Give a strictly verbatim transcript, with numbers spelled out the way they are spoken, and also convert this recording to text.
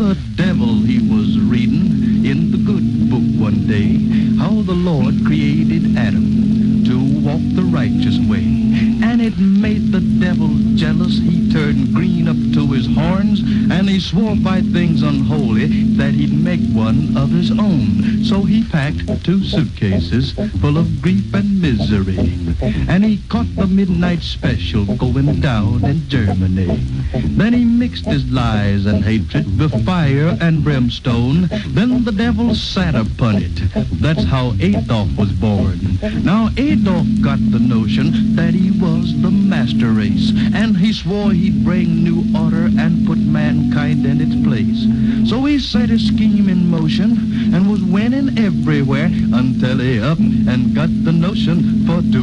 The devil, he was reading in the good book one day how the Lord created Adam to walk the righteous way. And it made the devil jealous. He turned green up to his horns, and he swore by things unholy that he'd make one of his own. So he packed two suitcases full of grief and misery, and he caught the midnight special going down in Germany. Then he mixed his lies and hatred with fire and brimstone. Then the devil sat upon it. That's how Adolf was born. Now Adolf got the notion that he was the master race, and he swore he'd bring new order and put mankind in its place. So he set his scheme in motion and was winning everywhere until he up and got the notion for two